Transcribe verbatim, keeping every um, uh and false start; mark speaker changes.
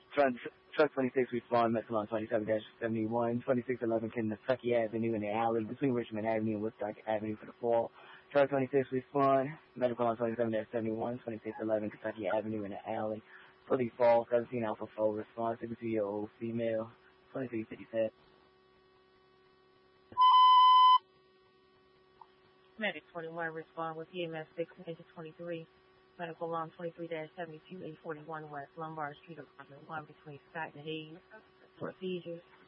Speaker 1: Truck, truck twenty-six respond, Metron twenty-seven seventy-one, twenty-six eleven Kentucky Avenue in the alley between Richmond Avenue and Woodstock Avenue for the fall. Truck twenty-six respond, Metron twenty-seven seventy-one, twenty-six eleven Kentucky Avenue in the alley for the fall. seventeen Alpha four response, fifty-two-year-old female, twenty-three fifty-seven.
Speaker 2: Medic twenty-one respond with E M S six engine twenty-three. Medical alarm twenty-three seventy-two, eight forty-one West Lombard Street, apartment one between Scott and Hayes for seizures.